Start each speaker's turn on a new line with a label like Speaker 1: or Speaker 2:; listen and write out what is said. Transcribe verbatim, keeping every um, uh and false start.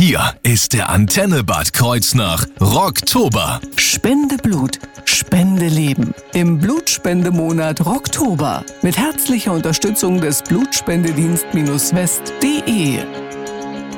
Speaker 1: Hier ist der Antenne Bad Kreuznach Rocktober.
Speaker 2: Spende Blut, Spende Leben. Im Blutspendemonat Rocktober. Mit herzlicher Unterstützung des Blutspendedienst-West punkt de.